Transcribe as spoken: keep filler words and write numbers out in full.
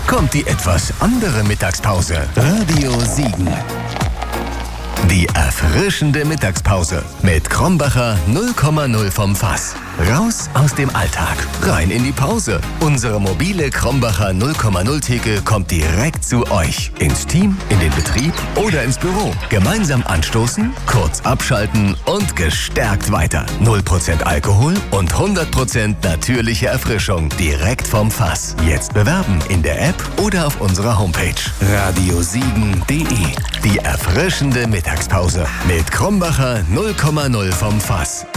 kommt die etwas andere Mittagspause. Radio Siegen. Die erfrischende Mittagspause mit Krombacher null Komma null vom Fass. Raus aus dem Alltag, rein in die Pause. Unsere mobile Krombacher null Komma null Theke kommt direkt zu euch. Ins Team, in den Betrieb oder ins Büro. Gemeinsam anstoßen, kurz abschalten und gestärkt weiter. null Prozent Alkohol und hundert Prozent natürliche Erfrischung direkt vom Fass. Jetzt bewerben in der App oder auf unserer Homepage radiosiegen punkt de. Die erfrischende Mittagspause mit Krombacher null Komma null vom Fass.